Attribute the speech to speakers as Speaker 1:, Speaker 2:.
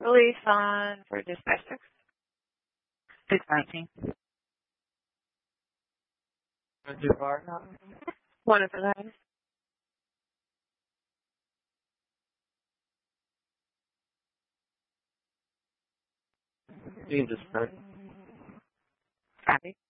Speaker 1: Release on for dispatch
Speaker 2: 619.
Speaker 1: One of the guys.
Speaker 3: Jesus Christ.
Speaker 1: Copy.